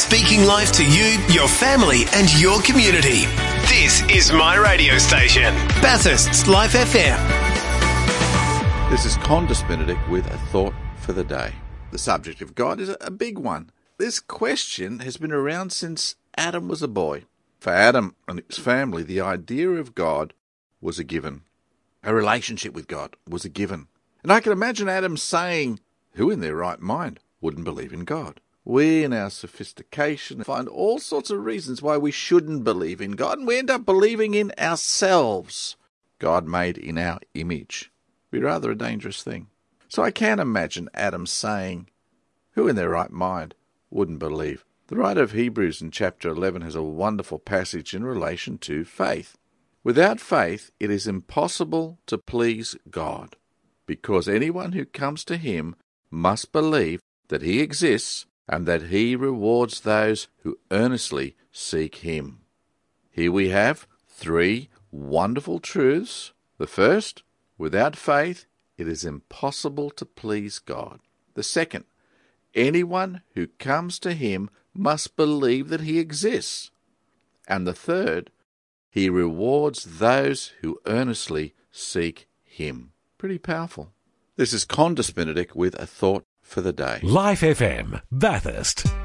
speaking life to you, your family and your community. This is my radio station, Bathurst's Life FM. This is Condis Benedict with a thought for the day. The subject of God is a big one. This question has been around since Adam was a boy. For Adam and his family, the idea of God was a given. A relationship with God was a given. And I can imagine Adam saying, who in their right mind wouldn't believe in God? We, in our sophistication, find all sorts of reasons why we shouldn't believe in God, and we end up believing in ourselves. God made in our image. Be rather a dangerous thing. So I can imagine Adam saying, who in their right mind wouldn't believe? The writer of Hebrews in chapter 11 has a wonderful passage in relation to faith. Without faith, it is impossible to please God, because anyone who comes to him must believe that he exists and that he rewards those who earnestly seek him. Here we have three wonderful truths. The first, without faith, it is impossible to please God. The second, anyone who comes to him must believe that he exists. And the third, he rewards those who earnestly seek him. Pretty powerful. This is Condis Benedict with a thought for the day. Life FM, Bathurst.